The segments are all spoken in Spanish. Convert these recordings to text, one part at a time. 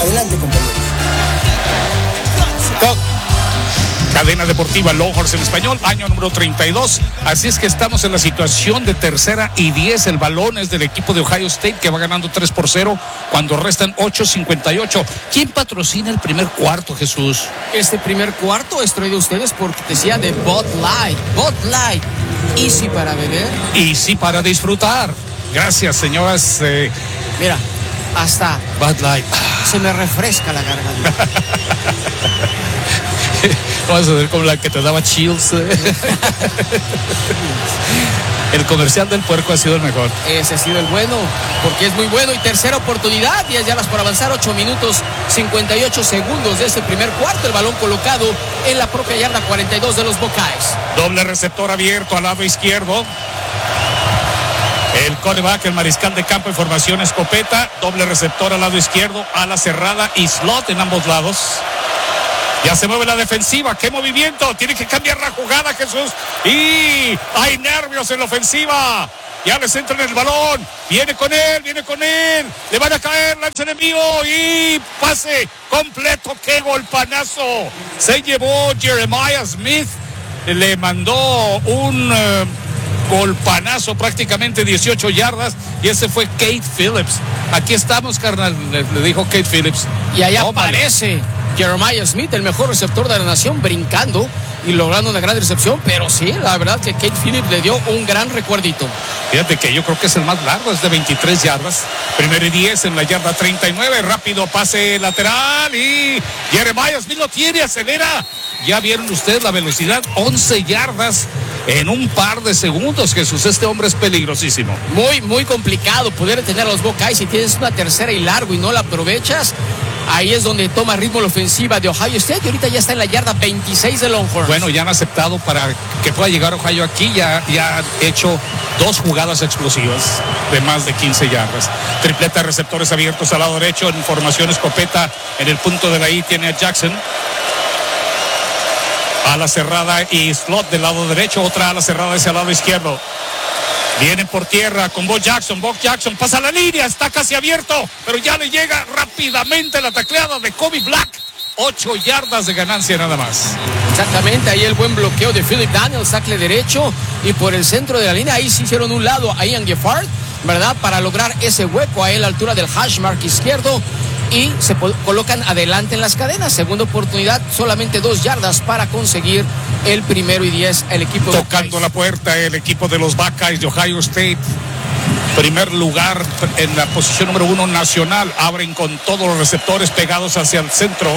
Adelante, compañeros. Cadena Deportiva Longhorns en español, año número 32. Así es que estamos en la situación de 3ª y 10. El balón es del equipo de Ohio State, que va ganando 3-0 cuando restan 8:58. ¿Quién patrocina el primer cuarto, Jesús? Este primer cuarto es traído a ustedes por cortesía de Bud Light. Bud Light, easy para beber, easy para disfrutar. Gracias, señoras. Mira, hasta Bud Light se me refresca la garganta. Vamos a ver como la que te daba chills. El comercial del puerco ha sido el mejor. Ese ha sido el bueno, porque es muy bueno. Y tercera oportunidad, 10 yardas por avanzar, 8 minutos 58 segundos de este primer cuarto. El balón colocado en la propia yarda 42 de los Buckeyes. Doble receptor abierto al lado izquierdo. El quarterback, el mariscal de campo en formación escopeta. Doble receptor al lado izquierdo, ala cerrada y slot en ambos lados. Ya se mueve la defensiva. ¡Qué movimiento! Tiene que cambiar la jugada, Jesús. Y hay nervios en la ofensiva. Ya les entra en el balón. Viene con él. Le van a caer, lanza enemigo. Y pase completo. ¡Qué golpanazo! Se llevó Jeremiah Smith. Le mandó un golpanazo, prácticamente 18 yardas. Y ese fue Kate Phillips. Aquí estamos, carnal, le dijo Kate Phillips. Y ahí aparece Jeremiah Smith, el mejor receptor de la nación, brincando y logrando una gran recepción. Pero sí, la verdad que Kate Phillips le dio un gran recuerdito. Fíjate que yo creo que es el más largo, es de 23 yardas. Primero y 10 en la yarda 39. Rápido pase lateral y Jeremiah Smith lo tiene, acelera. Ya vieron ustedes la velocidad, 11 yardas en un par de segundos, Jesús. Este hombre es peligrosísimo. Muy complicado poder detener a los Buckeyes. Si tienes una tercera y largo y no la aprovechas, ahí es donde toma ritmo la ofensiva de Ohio State. Y ahorita ya está en la yarda 26 de Longhorns. Bueno, ya han aceptado para que pueda llegar Ohio aquí. Ya han hecho 2 jugadas explosivas de más de 15 yardas. Tripleta de receptores abiertos al lado derecho en formación escopeta. En el punto de la I tiene a Jackson. Ala cerrada y slot del lado derecho. Otra ala cerrada hacia el lado izquierdo. Vienen por tierra con Bo Jackson. Bo Jackson pasa la línea, está casi abierto, pero ya le llega rápidamente la tacleada de Kobe Black. 8 yardas de ganancia nada más. Exactamente, ahí el buen bloqueo de Philip Daniels, tackle derecho, y por el centro de la línea, ahí se hicieron un lado a Ian Gifford, ¿verdad? Para lograr ese hueco ahí a la altura del hash mark izquierdo. Y se colocan adelante en las cadenas. Segunda oportunidad, solamente 2 yardas para conseguir el primero y 10. El equipo tocando la puerta, el equipo de los Buckeyes de Ohio State. Primer lugar en la posición número 1 nacional. Abren con todos los receptores pegados hacia el centro.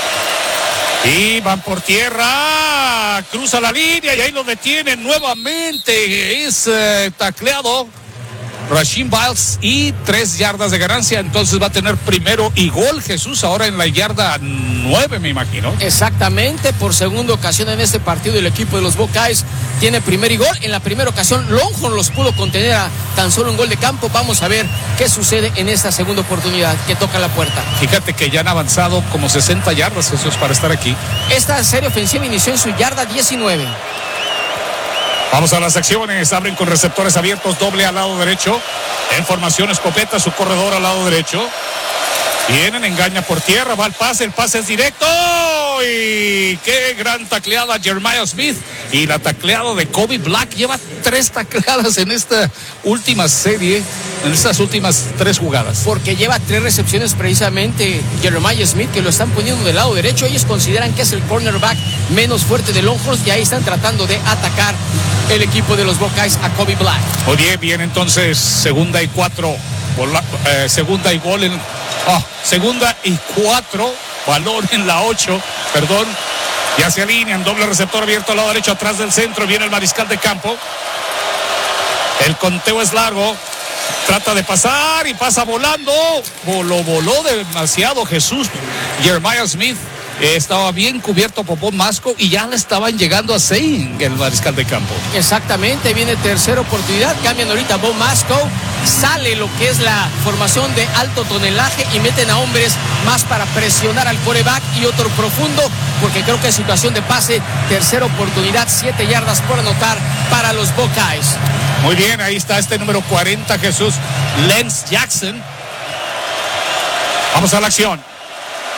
Y van por tierra. Cruza la línea y ahí lo detienen nuevamente. Es tacleado Rasheem Biles y 3 yardas de ganancia. Entonces va a tener primero y gol, Jesús, ahora en la yarda 9, me imagino. Exactamente, por segunda ocasión en este partido el equipo de los Buckeyes tiene primer y gol. En la primera ocasión Longhorns los pudo contener a tan solo un gol de campo. Vamos a ver qué sucede en esta segunda oportunidad que toca la puerta. Fíjate que ya han avanzado como 60 yardas, Jesús, para estar aquí. Esta serie ofensiva inició en su yarda 19. Vamos a las acciones. Abren con receptores abiertos, doble al lado derecho. En formación escopeta, su corredor al lado derecho. Vienen, engaña por tierra, va el pase es directo. Y qué gran tacleada Jeremiah Smith. Y la tacleada de Kobe Black. Lleva 3 tacleadas en esta última serie, en estas últimas 3 jugadas. Porque lleva 3 recepciones precisamente Jeremiah Smith, que lo están poniendo del lado derecho. Ellos consideran que es el cornerback menos fuerte de Longhorns y ahí están tratando de atacar el equipo de los Buckeyes a Kobe Black. Muy bien, entonces segunda y 4. Segunda y gol en... segunda y 4. Balón en la 8. Perdón. Ya se alinean. Doble receptor abierto al lado derecho atrás del centro. Viene el mariscal de campo. El conteo es largo. Trata de pasar y pasa volando. Voló demasiado Jesús. Jeremiah Smith estaba bien cubierto por Bob Masco y ya le estaban llegando a Sein, el mariscal de campo. Exactamente, viene tercera oportunidad. Cambian ahorita Bob Masco. Sale lo que es la formación de alto tonelaje y meten a hombres más para presionar al quarterback y otro profundo, porque creo que es situación de pase. Tercera oportunidad, 7 yardas por anotar para los Buckeyes. Muy bien, ahí está este número 40, Jesús, Lance Jackson. Vamos a la acción.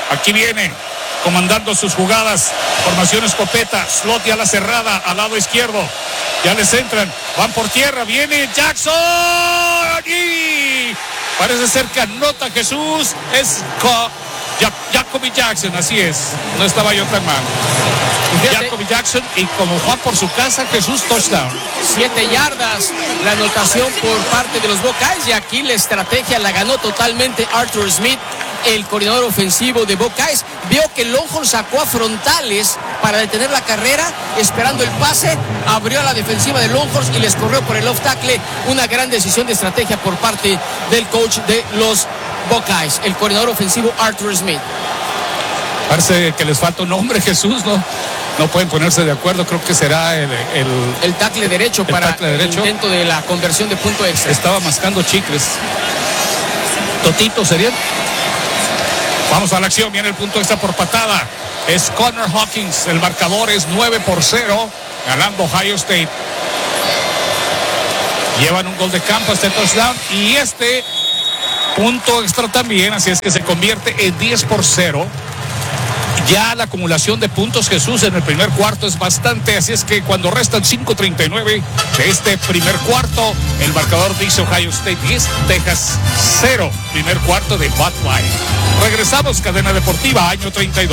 Aquí viene, comandando sus jugadas. Formación escopeta, slot y a la cerrada, al lado izquierdo. Ya les entran, van por tierra, viene Jackson. Y parece ser que anota Jesús. Es Jacoby Jackson, así es. No estaba yo tan mal. Jacoby Jackson, y como Juan por su casa, Jesús, touchdown. 7 yardas, la anotación por parte de los Buckeyes, y aquí la estrategia la ganó totalmente Arthur Smith, el coordinador ofensivo de Buckeyes. Vio que Longhorn sacó a frontales para detener la carrera, esperando el pase, abrió a la defensiva de Longhorn y les corrió por el off tackle. Una gran decisión de estrategia por parte del coach de los Buckeyes, el coordinador ofensivo Arthur Smith. Parece que les falta un nombre, Jesús, no pueden ponerse de acuerdo. Creo que será el tackle derecho para el intento de la conversión de punto extra. Estaba mascando chicles. Totito sería. Vamos a la acción, viene el punto extra por patada. Es Connor Hawkins, el marcador es 9-0, ganando Ohio State. Llevan un gol de campo, este touchdown y este punto extra también, así es que se convierte en 10-0. Ya la acumulación de puntos, Jesús, en el primer cuarto es bastante, así es que cuando restan 5:39 de este primer cuarto, el marcador dice Ohio State 10, Texas 0, primer cuarto de Bud Light. Regresamos, Cadena Deportiva, año 32.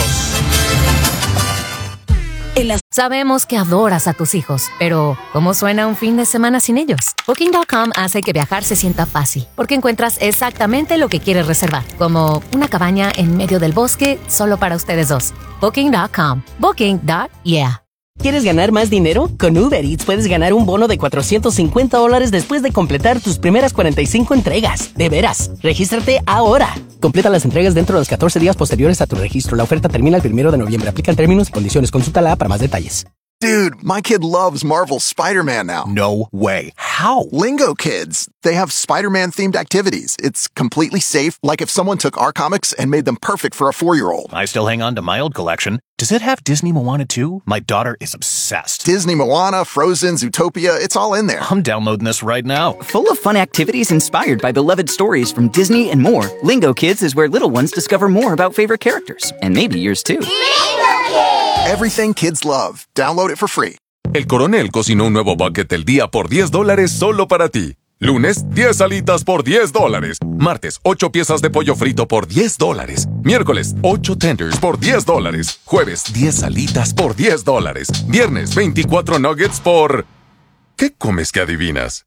Sabemos que adoras a tus hijos, pero ¿cómo suena un fin de semana sin ellos? Booking.com hace que viajar se sienta fácil, porque encuentras exactamente lo que quieres reservar, como una cabaña en medio del bosque solo para ustedes dos. Booking.com. Booking.yeah. ¿Quieres ganar más dinero? Con Uber Eats puedes ganar un bono de $450 después de completar tus primeras 45 entregas. ¡De veras! ¡Regístrate ahora! Completa las entregas dentro de los 14 días posteriores a tu registro. La oferta termina el 1 de noviembre. Aplican términos y condiciones. Consulta la app para más detalles. Dude, my kid loves Marvel's Spider-Man now. No way. How? Lingo Kids. They have Spider-Man themed activities. It's completely safe, like if someone took our comics and made them perfect for a 4-year-old. I still hang on to my old collection. Does it have Disney Moana too? My daughter is obsessed. Disney Moana, Frozen, Zootopia, it's all in there. I'm downloading this right now. Full of fun activities inspired by beloved stories from Disney and more, Lingo Kids is where little ones discover more about favorite characters. And maybe yours too. Everything kids love. Download it for free. El Coronel cocinó un nuevo bucket del día por $10 solo para ti. Lunes, 10 alitas por $10. Martes, 8 piezas de pollo frito por $10. Miércoles, 8 tenders por $10. Jueves, 10 alitas por $10. Viernes, 24 nuggets por... ¿Qué comes que adivinas?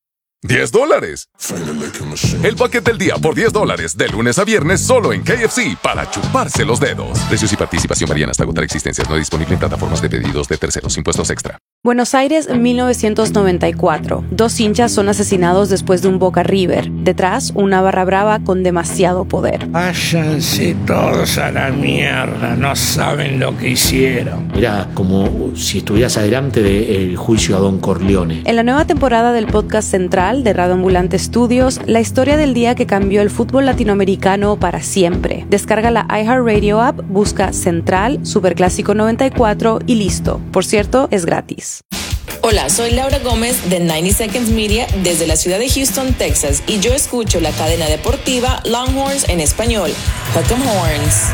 $10. El bucket del día por $10, de lunes a viernes solo en KFC, para chuparse los dedos. Precios y participación varían hasta agotar existencias. No disponible en plataformas de pedidos de terceros. Impuestos extra. Buenos Aires, 1994. 2 hinchas son asesinados después de un Boca River. Detrás, una barra brava con demasiado poder. Váyanse todos a la mierda, no saben lo que hicieron. Era como si estuvieras adelante del juicio a Don Corleone. En la nueva temporada del podcast central de Radio Ambulante Studios, la historia del día que cambió el fútbol latinoamericano para siempre. Descarga la iHeartRadio app, busca Central, Superclásico 94 y listo. Por cierto, es gratis. Hola, soy Laura Gómez de 90 Seconds Media desde la ciudad de Houston, Texas, y yo escucho la cadena deportiva Longhorns en español. Hook 'em Horns.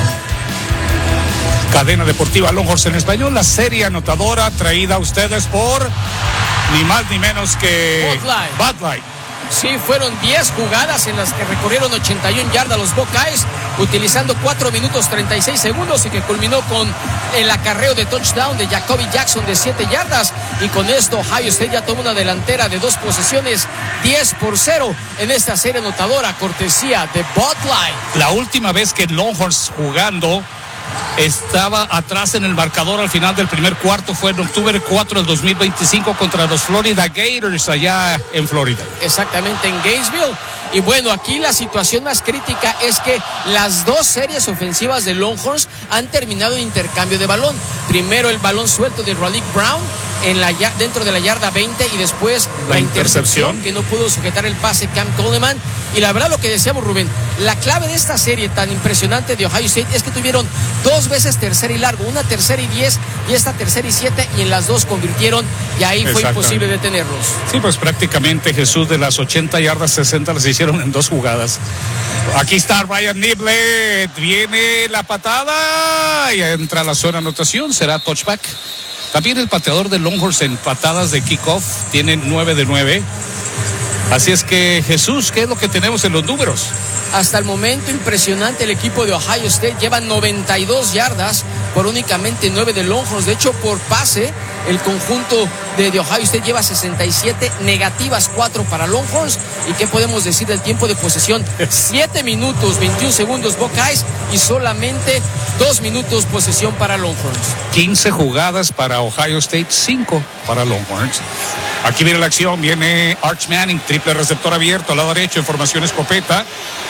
Cadena deportiva Longhorns en español, la serie anotadora traída a ustedes por ni más ni menos que Bud Light. Sí, fueron 10 jugadas en las que recorrieron 81 yardas los Buckeyes, utilizando 4 minutos 36 segundos y que culminó con el acarreo de touchdown de Jacoby Jackson de 7 yardas. Y con esto Ohio State ya toma una delantera de 2 posesiones, 10-0 en esta serie anotadora, cortesía de Bud Light. La última vez que Longhorns jugando estaba atrás en el marcador al final del primer cuarto fue en octubre 4 del 2025 contra los Florida Gators allá en Florida. Exactamente, en Gainesville. Y bueno, aquí la situación más crítica es que las 2 series ofensivas de Longhorns han terminado en intercambio de balón. Primero el balón suelto de Raleigh Brown dentro de la yarda 20 y después la intercepción que no pudo sujetar el pase Cam Coleman. Y la verdad, lo que decíamos, Rubén, la clave de esta serie tan impresionante de Ohio State es que tuvieron 2 veces tercera y largo, una tercera y 10 y esta tercera y 7, y en las 2 convirtieron y ahí fue imposible detenerlos. Sí, pues prácticamente, Jesús, de las 80 yardas, 60 las hicieron en 2 jugadas. Aquí está Ryan Niblett, viene la patada y entra a la zona de anotación, será touchback. También el pateador de Longhorns en patadas de kickoff tiene 9 de 9. Así es que, Jesús, ¿qué es lo que tenemos en los números? Hasta el momento, impresionante, el equipo de Ohio State lleva 92 yardas por únicamente 9 de Longhorns. De hecho, por pase, el conjunto de Ohio State lleva 67, negativas 4 para Longhorns. ¿Y qué podemos decir del tiempo de posesión? 7 minutos, 21 segundos Buckeyes y solamente 2 minutos posesión para Longhorns. 15 jugadas para Ohio State, 5 para Longhorns. Aquí viene la acción, viene Arch Manning, triple receptor abierto al lado derecho en formación escopeta.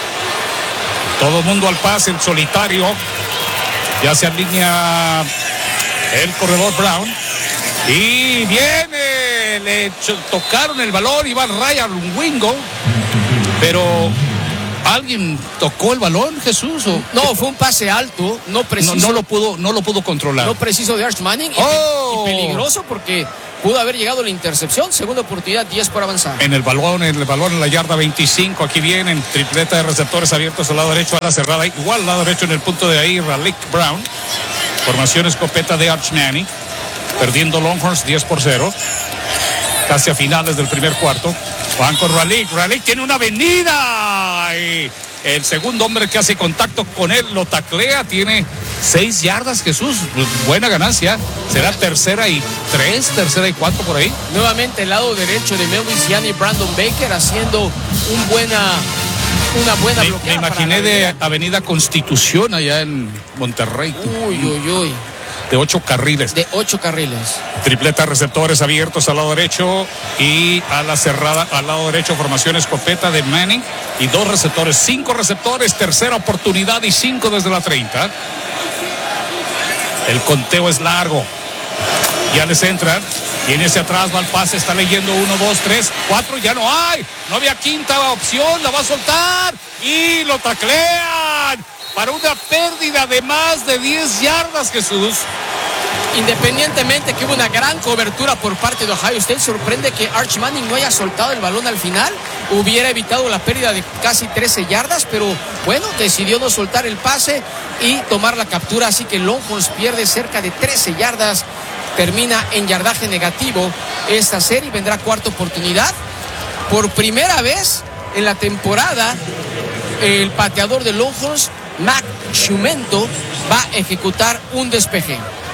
Todo mundo al pase, en solitario. Ya se alinea el corredor Brown. Y viene, le tocaron el balón, iba Ryan Wingo. Pero ¿alguien tocó el balón, Jesús? ¿O? No, fue un pase alto, no preciso. No lo pudo controlar. No preciso de Arch Manning y peligroso porque pudo haber llegado la intercepción. Segunda oportunidad, 10 por avanzar. En el balón en la yarda 25. Aquí vienen tripleta de receptores abiertos al lado derecho, a la cerrada. Igual al lado derecho en el punto de ahí, Raleigh Brown. Formación escopeta de Arch Manning. Perdiendo Longhorns 10-0. Casi a finales del primer cuarto. Van con Raleigh. Raleigh tiene una avenida. Y el segundo hombre que hace contacto con él lo taclea. Tiene 6 yardas, Jesús. Buena ganancia. Será tercera y 3, tercera y 4 por ahí. Nuevamente el lado derecho de Melvin Siani y Brandon Baker haciendo una buena bloqueada. Me imaginé de Avenida Constitución allá en Monterrey. Uy. De 8 carriles. De 8 carriles. Tripleta receptores abiertos al lado derecho y a la cerrada al lado derecho, formación escopeta de Manning y 2 receptores, 5 receptores, tercera oportunidad y 5 desde la 30. El conteo es largo. Ya les entran. Viene hacia atrás, va al pase, está leyendo 1, 2, 3, 4, ya no hay. No había quinta opción, la va a soltar y lo taclean para una pérdida de más de 10 yardas, Jesús. Independientemente que hubo una gran cobertura por parte de Ohio State, sorprende que Arch Manning no haya soltado el balón al final. Hubiera evitado la pérdida de casi 13 yardas, pero bueno, decidió no soltar el pase y tomar la captura, así que Longhorns pierde cerca de 13 yardas. Termina en yardaje negativo esta serie. Vendrá cuarta oportunidad. Por primera vez en la temporada, el pateador de Longhorns, Mac Shumento, va a ejecutar un despeje.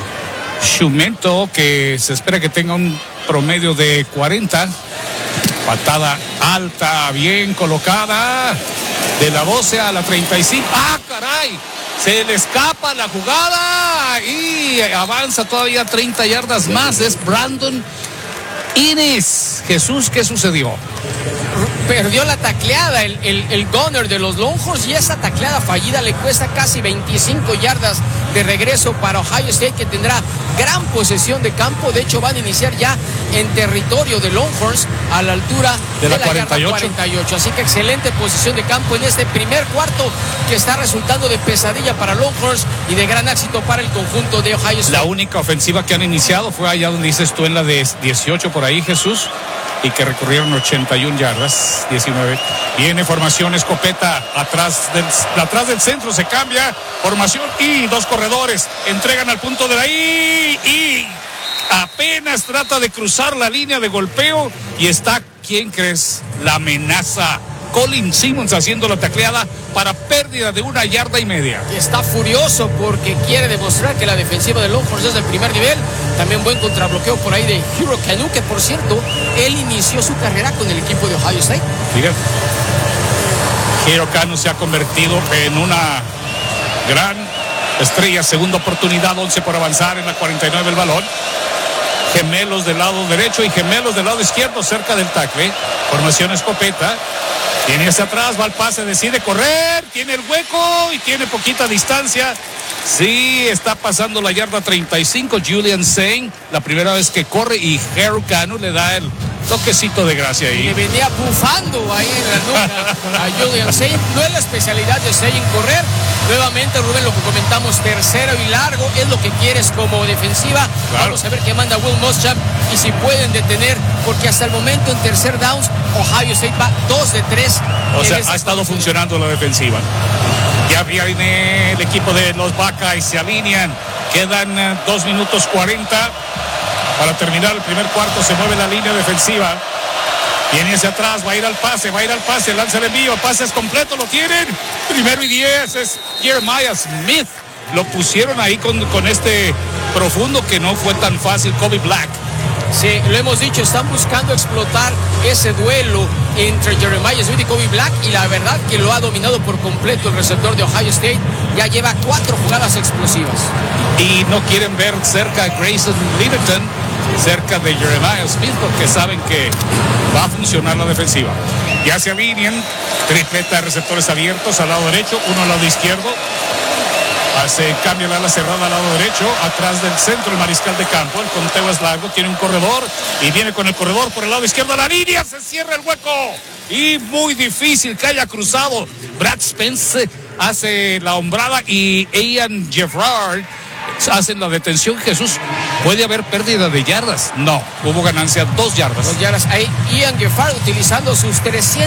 Shumento, que se espera que tenga un promedio de 40. Patada alta, bien colocada. De la 12 a la 35. ¡Ah, caray! Se le escapa la jugada y avanza todavía 30 yardas más. Es Brandon Inniss. Jesús, ¿qué sucedió? Perdió la tacleada el gunner de los Longhorns y esa tacleada fallida le cuesta casi 25 yardas de regreso para Ohio State, que tendrá gran posesión de campo. De hecho, van a iniciar ya en territorio de Longhorns a la altura de la 48. Yarda 48. Así que excelente posición de campo en este primer cuarto, que está resultando de pesadilla para Longhorns y de gran éxito para el conjunto de Ohio State. La única ofensiva que han iniciado fue allá donde dices tú, en la de 18 por ahí, Jesús, y que recorrieron 81 yardas, 19. Viene formación escopeta atrás del centro, se cambia formación y 2 corredores entregan al punto de ahí y apenas trata de cruzar la línea de golpeo y está, ¿quién crees? La amenaza. Colin Simmons haciendo la tacleada para pérdida de 1 yarda y media. Está furioso porque quiere demostrar que la defensiva de Longhorns es del primer nivel. También buen contrabloqueo por ahí de Hero Kanu, que por cierto, él inició su carrera con el equipo de Ohio State. Fíjate, Hero Kanu se ha convertido en una gran estrella. Segunda oportunidad, 11 por avanzar en la 49 el balón. gemelos del lado derecho y gemelos del lado izquierdo cerca del tackle. Formación escopeta. Viene hacia atrás, va al pase, decide correr, tiene el hueco y tiene poquita distancia. Sí, está pasando la yarda 35, Julian Sain, la primera vez que corre, y Harold Cano le da el toquecito de gracia ahí. Le venía bufando ahí en la nuca a Julian Sain. No es la especialidad de Sain correr. Nuevamente, Rubén, lo que comentamos, tercero y largo, es lo que quieres como defensiva. Claro. Vamos a ver qué manda Will Muschamp y si pueden detener, porque hasta el momento en tercer downs, Ohio State va 2 de 3. O sea, ha estado funcionando la defensiva. Ya viene el equipo de los Buckeyes, se alinean, quedan 2 minutos 40 para terminar el primer cuarto. Se mueve la línea defensiva, viene hacia atrás, va a ir al pase, lanza el envío, pases completo, lo tienen, 1st y 10, es Jeremiah Smith, lo pusieron ahí con este profundo que no fue tan fácil, Kobe Black. Sí, lo hemos dicho, están buscando explotar ese duelo entre Jeremiah Smith y Kobe Black, y la verdad que lo ha dominado por completo el receptor de Ohio State. Ya lleva 4 jugadas explosivas. Y no quieren ver cerca a Grayson Littleton, cerca de Jeremiah Smith, porque saben que va a funcionar la defensiva. Ya se alinean, tripleta de receptores abiertos al lado derecho, uno al lado izquierdo. Hace cambio la ala cerrada al lado derecho, atrás del centro el mariscal de campo, el conteo es largo, tiene un corredor y viene con el corredor por el lado izquierdo a la línea, se cierra el hueco y muy difícil que haya cruzado. Brad Spence hace la hombrada y Ian Gerard hacen la detención. Jesús, ¿puede haber pérdida de yardas? No, hubo ganancia, 2 yardas. 2 yardas. Ahí Ian Gerard utilizando sus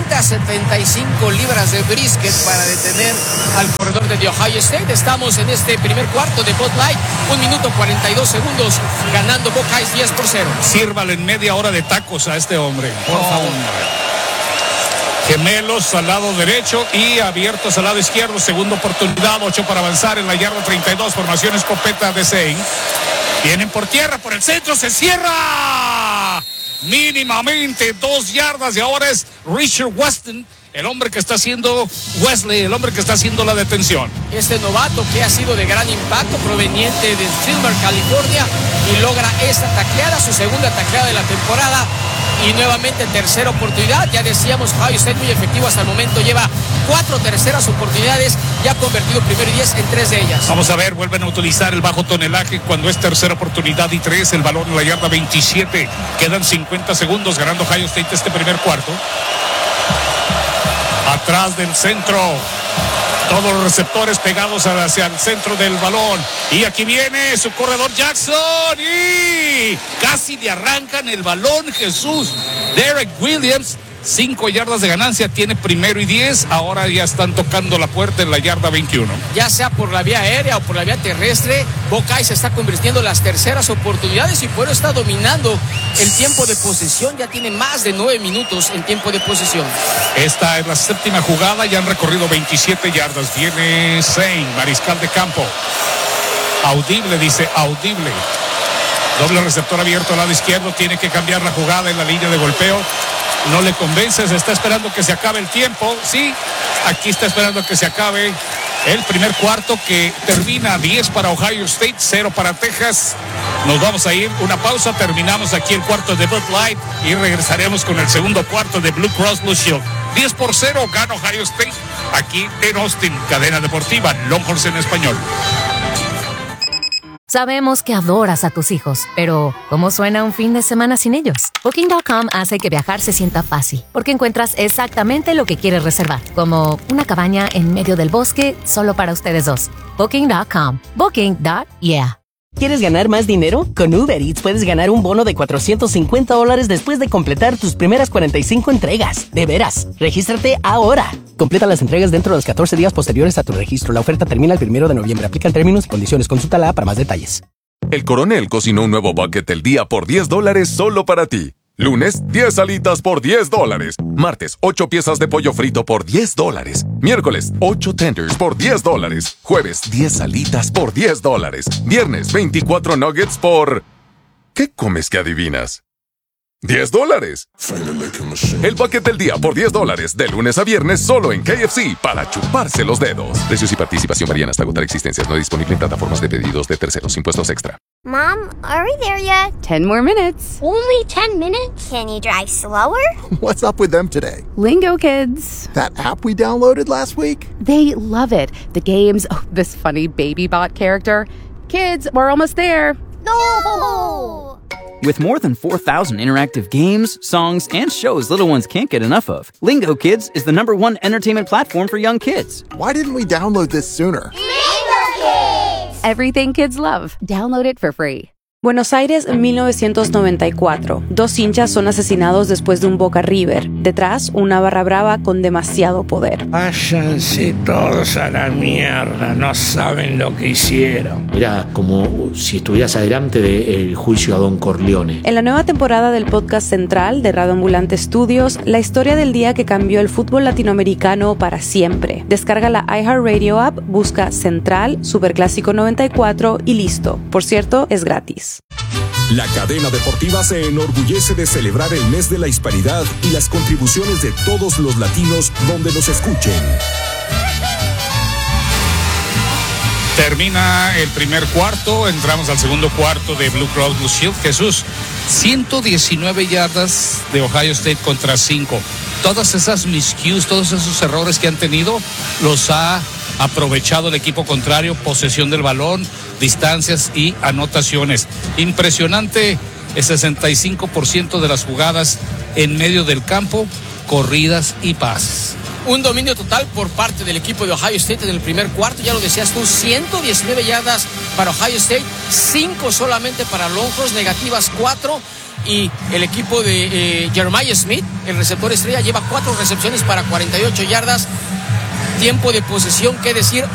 375 libras de brisket para detener al corredor de Ohio State. Estamos en este primer cuarto de Bud Light, 1 minuto 42 segundos, ganando Buckeyes 10-0. Sírvale en media hora de tacos a este hombre, por favor. Gemelos al lado derecho y abiertos al lado izquierdo. Segunda oportunidad, 8 para avanzar en la yarda 32. Formación escopeta de Sain. Vienen por tierra, por el centro, se cierra. Mínimamente 2 yardas y ahora es Richard Weston, el hombre que está haciendo Wesley, el hombre que está haciendo la detención. Este novato que ha sido de gran impacto, proveniente de Silver, California, y logra esta tacleada, su segunda tacleada de la temporada. Y nuevamente tercera oportunidad. Ya decíamos, Ohio State muy efectivo hasta el momento. Lleva 4 terceras oportunidades. Ya ha convertido 1st y 10 en 3 de ellas. Vamos a ver, vuelven a utilizar el bajo tonelaje cuando es tercera oportunidad y 3. El balón en la yarda 27. Quedan 50 segundos ganando Ohio State este primer cuarto. Atrás del centro. Todos los receptores pegados hacia el centro del balón. Y aquí viene su corredor Jackson. Y casi le arrancan el balón, Jesús. Derek Williams, 5 yardas de ganancia. Tiene 1st y 10. Ahora ya están tocando la puerta en la yarda 21. Ya sea por la vía aérea o por la vía terrestre, Buckeyes se está convirtiendo en las terceras oportunidades y por eso está dominando el tiempo de posesión. Ya tiene más de 9 minutos en tiempo de posesión. Esta es la 7ª jugada. Ya han recorrido 27 yardas. Viene Sain, mariscal de campo. Audible, dice audible. Doble receptor abierto al lado izquierdo. Tiene que cambiar la jugada en la línea de golpeo. No le convence, se está esperando que se acabe el tiempo. Sí, aquí está esperando que se acabe el primer cuarto, que termina 10 para Ohio State, 0 para Texas. Nos vamos a ir, una pausa, terminamos aquí el cuarto de Bud Light y regresaremos con el segundo cuarto de Blue Cross Blue Shield. 10-0 gana Ohio State aquí en Austin, cadena deportiva Longhorns en español. Sabemos que adoras a tus hijos, pero ¿cómo suena un fin de semana sin ellos? Booking.com hace que viajar se sienta fácil, porque encuentras exactamente lo que quieres reservar, como una cabaña en medio del bosque solo para ustedes dos. Booking.com. Booking.yeah. ¿Quieres ganar más dinero? Con Uber Eats puedes ganar un bono de $450 después de completar tus primeras 45 entregas. De veras, regístrate ahora. Completa las entregas dentro de los 14 días posteriores a tu registro. La oferta termina el 1 de noviembre. Aplican términos y condiciones. Consúltala para más detalles. El Coronel cocinó un nuevo bucket del día por $10 solo para ti. Lunes, 10 alitas por $10. Martes, 8 piezas de pollo frito por $10. Miércoles, 8 tenders por $10. Jueves, 10 alitas por $10. Viernes, 24 nuggets por... ¿Qué comes que adivinas? $10. El bucket del día por $10 de lunes a viernes solo en KFC para chuparse los dedos. Precios y participación varían hasta agotar existencias. No disponible en plataformas de pedidos de terceros. Impuestos extra. Mom, are we there yet? 10 more minutes. Only 10 minutes? Can you drive slower? What's up with them today? Lingo Kids. That app we downloaded last week? They love it. The games, this funny baby bot character. Kids, we're almost there. No! With more than 4,000 interactive games, songs, and shows little ones can't get enough of, Lingo Kids is the #1 entertainment platform for young kids. Why didn't we download this sooner? Everything kids love. Download it for free. Buenos Aires, 1994. 2 hinchas son asesinados después de un Boca River. Detrás, una barra brava con demasiado poder. Váyanse todos a la mierda, no saben lo que hicieron. Era como si estuvieras adelante del juicio a Don Corleone. En la nueva temporada del podcast central de Radio Ambulante Studios, la historia del día que cambió el fútbol latinoamericano para siempre. Descarga la iHeartRadio app, busca Central, Superclásico 94 y listo. Por cierto, es gratis. La cadena deportiva se enorgullece de celebrar el mes de la hispanidad y las contribuciones de todos los latinos donde nos escuchen. Termina el primer cuarto, entramos al segundo cuarto de Blue Cross Blue Shield. Jesús, 119 yardas de Ohio State contra 5. Todas esas miscues, todos esos errores que han tenido, los ha aprovechado el equipo contrario, posesión del balón, distancias y anotaciones. Impresionante, el 65% de las jugadas en medio del campo, corridas y pases. Un dominio total por parte del equipo de Ohio State en el primer cuarto, ya lo decías tú, 119 yardas para Ohio State, 5 solamente para Longhorns, negativas 4. Y el equipo de Jeremiah Smith, el receptor estrella, lleva 4 recepciones para 48 yardas. Tiempo de posesión, qué decir,